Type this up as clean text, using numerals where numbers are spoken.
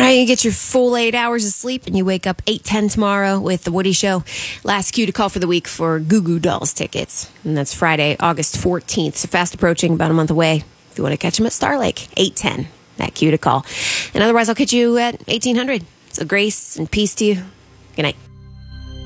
right, you get your full 8 hours of sleep and you wake up 8:10 tomorrow with The Woody Show. Last cue to call for the week for Goo Goo Dolls tickets. And that's Friday, August 14th. So fast approaching, about a month away. If you want to catch them at Star Lake, 8:10. That cue to call. And otherwise, I'll catch you at 1800. So grace and peace to you. Good night.